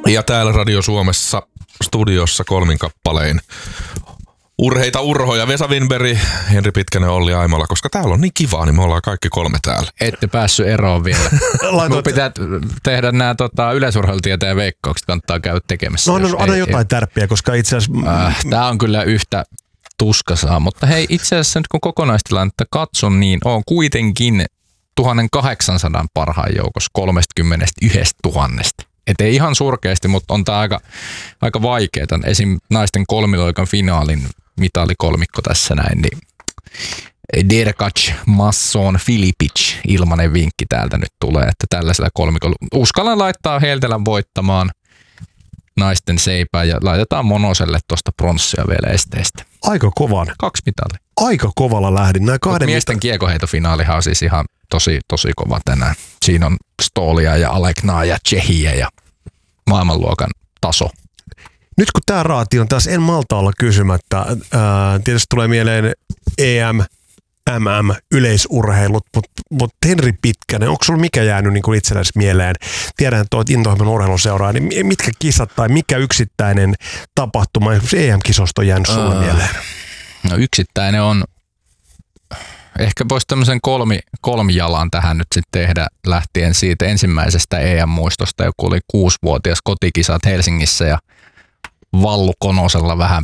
Ja täällä Radio Suomessa studiossa kolmin kappalein urheita urhoja. Vesa Winberg, Henri Pitkänen, Olli Aimola. Koska täällä on niin kivaa, niin me ollaan kaikki kolme täällä. Ette päässyt eroon vielä. Mun pitää tehdä nämä yleisurheilutieteen veikkaukset, kannattaa käydä tekemässä. No anna jotain tärppiä, koska itse asiassa... Tää on kyllä yhtä tuskasaa, mutta hei, itse asiassa nyt kun kokonaistilannetta katson, niin on kuitenkin 1800 parhaan joukossa 31 000. Et ei ihan surkeasti, mutta on tää aika vaikeaa. Esim. naisten kolmiloikan finaalin mitalikolmikko tässä näin, niin Derkac, Masson, Filipic, ilmanen vinkki täältä nyt tulee, että tällaisella kolmikolla uskallan laittaa Heltelän voittamaan naisten seipää ja laitetaan Monoselle tuosta pronssia vielä esteistä. Aika kovan. 2 mitalia. Aika kovalla lähdin. Miesten kiekoheitofinaalihan on siis ihan tosi kova tänään. Siinä on Stolia ja Aleknaa ja Tsehiä ja maailmanluokan taso. Nyt kun tämä raati on taas, en malta olla kysymättä. Tietysti tulee mieleen EM, MM, yleisurheilut, mutta Henri Pitkänen, onko sulla mikä jäänyt niin kuin itsellesi mieleen? Tiedän, että olet intohimoinen urheiluseuraa, niin mitkä kisat tai mikä yksittäinen tapahtuma EM-kisosta on jäänyt sulle mieleen? No yksittäinen on, ehkä voisi tämmöisen kolmijalan tähän nyt sitten tehdä lähtien siitä ensimmäisestä EM-muistosta, joku oli 6-vuotias kotikisat Helsingissä ja Vallu Konosella vähän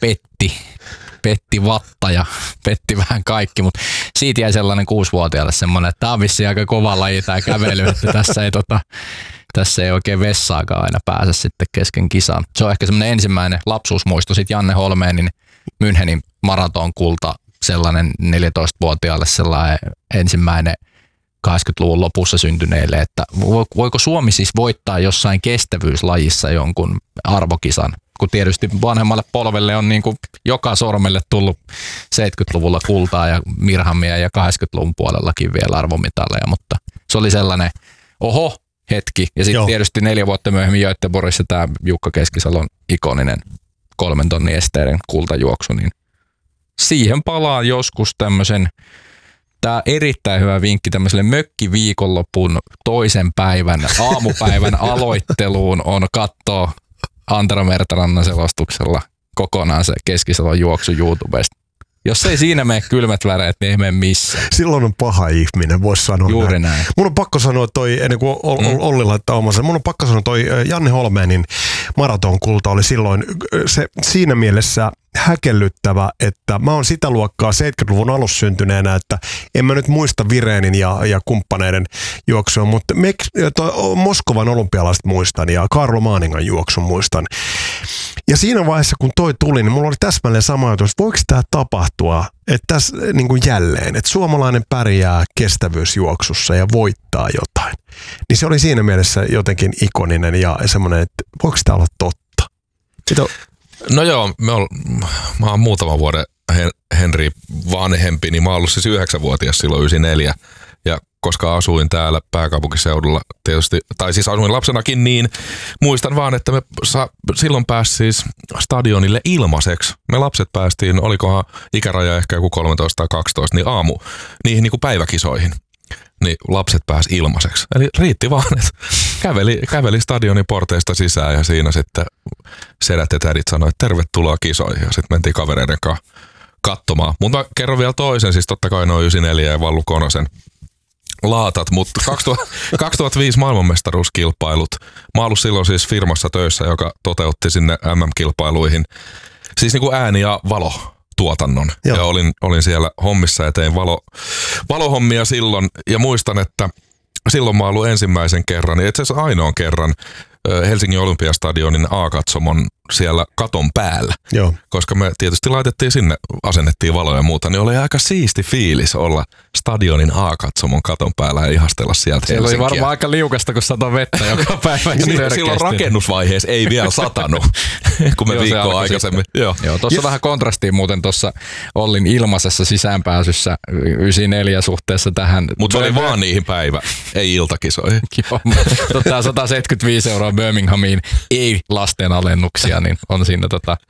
petti vatta ja petti vähän kaikki, mutta siitä jäi sellainen 6-vuotiaalle semmoinen, että tämä on vissiin aika kova laji tämä kävely, että tässä ei oikein vessaakaan aina pääse sitten kesken kisaan. Se on ehkä semmoinen ensimmäinen lapsuusmuisto. Sitten Janne Holmeenin Münchenin maratonkulta, sellainen 14-vuotiaalle sellainen ensimmäinen 80-luvun lopussa syntyneille, että voiko Suomi siis voittaa jossain kestävyyslajissa jonkun arvokisan, kun tietysti vanhemmalle polvelle on niin kuin joka sormelle tullut 70-luvulla kultaa ja mirhamia ja 80-luvun puolellakin vielä arvomitaleja, mutta se oli sellainen hetki. Ja sitten tietysti 4 vuotta myöhemmin Göteborgissa tämä Jukka Keskisalon ikoninen 3 tonnin esteiden kultajuoksu, niin siihen palaa joskus tämmöisen, tämä erittäin hyvä vinkki tämmöiselle mökkiviikonlopun toisen päivän, aamupäivän aloitteluun on katsoa Antero Mertarannan selostuksella kokonaan se Keskisalon juoksu YouTubesta. Jos ei siinä mene kylmät väreet, niin ei mene missään. Silloin on paha ihminen, voisi sanoa. Juuri näin. Mun on pakko sanoa toi, ennen kuin Olli laittaa omansa, mun on pakko sanoa toi Janne Holmeenin maratonkulta oli silloin se siinä mielessä häkellyttävä, että mä oon sitä luokkaa 70-luvun alussa syntyneenä, että en mä nyt muista Virenin ja kumppaneiden juoksua, mutta Moskovan olympialaiset muistan ja Karlo Maaningan juoksun muistan. Ja siinä vaiheessa, kun toi tuli, niin mulla oli täsmälleen sama ajatus, että voiko tämä tapahtua, että tässä niin kuin jälleen, että suomalainen pärjää kestävyysjuoksussa ja voittaa jotain. Niin se oli siinä mielessä jotenkin ikoninen ja semmoinen, että voiko tämä olla totta? No joo, mä oon muutaman vuoden Henri vanhempi, niin mä oon ollut siis 9-vuotias silloin 94. Ja koska asuin täällä pääkaupunkiseudulla tietysti, tai siis asuin lapsenakin, niin muistan vaan, että me silloin pääsi siis stadionille ilmaiseksi. Me lapset päästiin, olikohan ikäraja ehkä joku 13 tai 12, niin niihin niin kuin päiväkisoihin. Niin lapset pääsi ilmaiseksi. Eli riitti vaan, että käveli stadionin porteista sisään ja siinä sitten sedät ja tädit sanoi, että tervetuloa kisoihin. Ja sitten mentiin kavereiden kanssa katsomaan. Mutta mä kerron vielä toisen, siis totta kai noin 94 ja Vallu Konosen laatat, mutta 2005 maailmanmestaruuskilpailut. Mä oon ollut silloin siis firmassa töissä, joka toteutti sinne MM-kilpailuihin. Siis niin kuin ääni- ja valotuotannon. Joo. Ja olin siellä hommissa ja tein valohommia silloin. Ja muistan, että silloin mä oon ollut ensimmäisen kerran, ja itse asiassa ainoan kerran Helsingin Olympiastadionin A-katsomon siellä katon päällä. Joo. Koska me tietysti laitettiin sinne, asennettiin valoja ja muuta, niin oli aika siisti fiilis olla stadionin A-katsomon katon päällä ja ihastella sieltä Helsinkiä. Se oli varmaan aika liukasta, kun satoi vettä joka päivä. Niin, silloin rakennusvaiheessa ei vielä satanut, kun me viikkoa aikaisemmin. Joo, tuossa vähän kontrastiin muuten tuossa Ollin ilmaisessa sisäänpääsyssä 94 suhteessa tähän. Mutta se oli vaan niihin päivä, ei iltakisoihin. Joo, 175 € Birminghamiin, ei lasten alennuksia, niin on siinä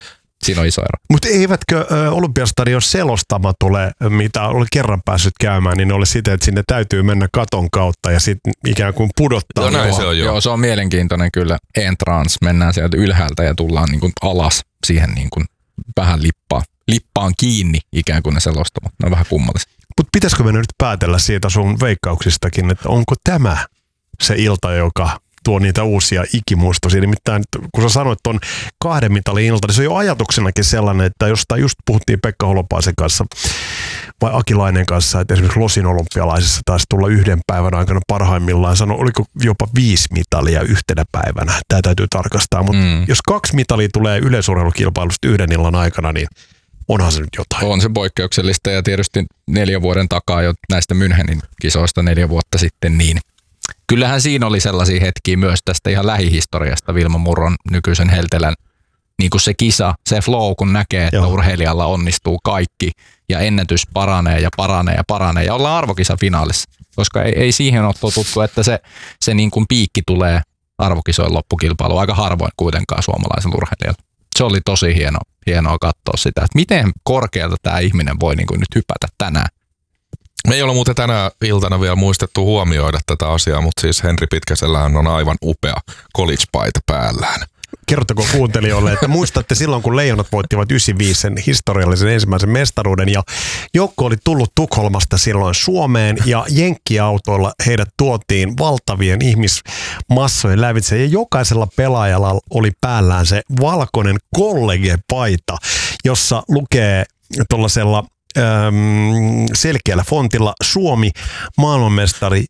Siinä on iso ero. Mutta eivätkö Olympiastadion selostama tule, mitä olen kerran päässyt käymään, niin oli sitä, että sinne täytyy mennä katon kautta ja sitten ikään kuin pudottaa. Näin se on jo. Joo, se on mielenkiintoinen kyllä. Entrance, mennään sieltä ylhäältä ja tullaan niin kuin alas siihen niin kuin vähän lippaan kiinni ikään kuin ne selostamat. Ne on vähän kummallisia. Mutta pitäisikö me nyt päätellä siitä sun veikkauksistakin, että onko tämä se ilta, joka tuo niitä uusia ikimuistoisia. Nimittäin kun sä sanoit ton 2 mitalin ilta, niin se on jo ajatuksenakin sellainen, että jostain just puhuttiin Pekka Holopaisen kanssa vai Akilainen kanssa, että esimerkiksi Losin olympialaisissa taisi tulla 1 päivän aikana parhaimmillaan, oliko jopa 5 mitalia yhtenä päivänä. Tämä täytyy tarkastaa, mutta jos 2 mitalia tulee yleisurheilukilpailusta 1 illan aikana, niin onhan se nyt jotain. On se poikkeuksellista ja tietysti 4 vuoden takaa jo näistä Münchenin kisoista 4 vuotta sitten, niin kyllähän siinä oli sellaisia hetkiä myös tästä ihan lähihistoriasta Vilma Murron nykyisen Heltelän, niin kuin se kisa, se flow, kun näkee, että urheilijalla onnistuu kaikki ja ennätys paranee ja paranee ja paranee ja ollaan arvokisafinaalissa, koska ei siihen ole totuttu, että se niin kuin piikki tulee arvokisojen loppukilpailu aika harvoin kuitenkaan suomalaisen urheilijalle. Se oli tosi hienoa katsoa sitä, että miten korkealta tämä ihminen voi niin kuin nyt hypätä tänään. Me ei ole muuten tänä iltana vielä muistettu huomioida tätä asiaa, mutta siis Henri Pitkäsellähän on aivan upea college-paita päällään. Kertokaa kuuntelijoille, että muistatte silloin, kun Leijonat voittivat 95 sen historiallisen ensimmäisen mestaruuden ja joukko oli tullut Tukholmasta silloin Suomeen ja jenkkiautoilla heidät tuotiin valtavien ihmismassojen lävitse ja jokaisella pelaajalla oli päällään se valkoinen college-paita, jossa lukee tuollaisella selkeällä fontilla Suomi maailmanmestari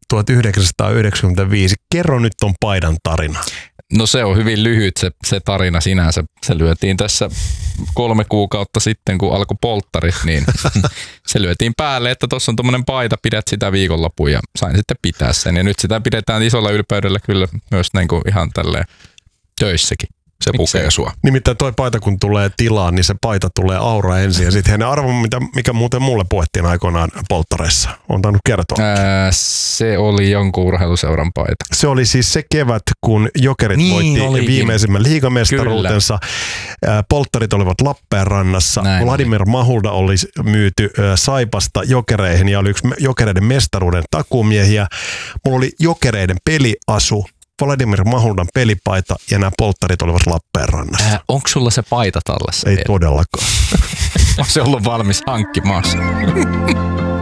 1995. Kerro nyt ton paidan tarina. No se on hyvin lyhyt se tarina sinänsä. Se lyötiin tässä 3 kuukautta sitten, kun alkoi polttarit, niin se lyötiin päälle, että tuossa on tommonen paita, pidät sitä viikonloppuun ja sain sitten pitää sen. Ja nyt sitä pidetään isolla ylpeydellä kyllä myös niin kuin ihan tälleen töissäkin. Se pukee sua. Nimittäin toi paita kun tulee tilaan, niin se paita tulee aura ensin ja sitten arvo, mikä muuten mulle puettiin aikoinaan polttareissa. On tainnut kertoa. Se oli jonkun urheiluseuran paita. Se oli siis se kevät, kun Jokerit voitti viimeisimmän liigamestaruutensa. Polttarit olivat Lappeenrannassa. Näin. Vladimir Mahulda oli myyty Saipasta Jokereihin ja oli yksi Jokereiden mestaruuden takuumiehiä. Mulla oli Jokereiden peliasu, Vladimir Mahuldan pelipaita ja nämä polttarit olivat Lappeenrannassa. Onko sulla se paita tallessa? Ei todellakaan. Se ollut valmis hankkimaan.